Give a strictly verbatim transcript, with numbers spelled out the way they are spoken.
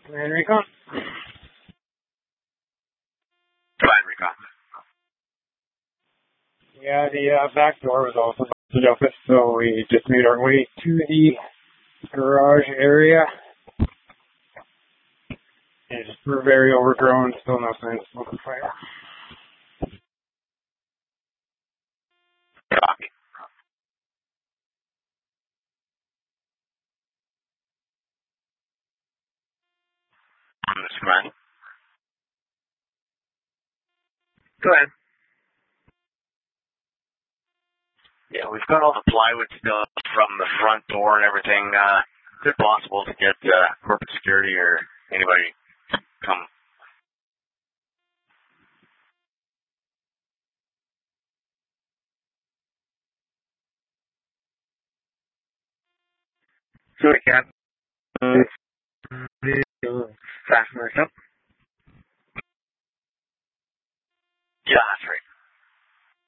And recon. Fine, recon. Yeah, the uh, back door was also busted open, so we just made our way to the garage area. And just we're very overgrown, still no signs of smoke and fire. Copy. On this front. Go ahead. Yeah, we've got all the plywood still from the front door and everything. Uh, is it possible to get uh, corporate security or anybody come? Sure, Cap. Fasten this up.